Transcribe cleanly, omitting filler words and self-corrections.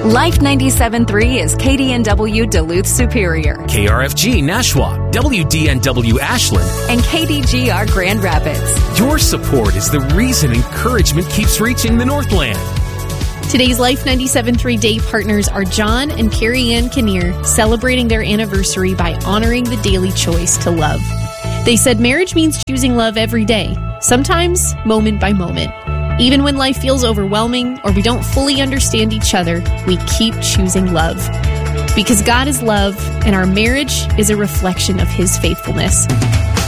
Life 97.3 is KDNW Duluth Superior, KRFG Nashua, WDNW Ashland, and KDGR Grand Rapids. Your support is the reason encouragement keeps reaching the Northland. Today's Life 97.3 Day partners are John and Carrie Ann Kinnear, celebrating their anniversary by honoring the daily choice to love. They said marriage means choosing love every day, sometimes moment by moment. Even when life feels overwhelming or we don't fully understand each other, we keep choosing love. Because God is love, and our marriage is a reflection of His faithfulness.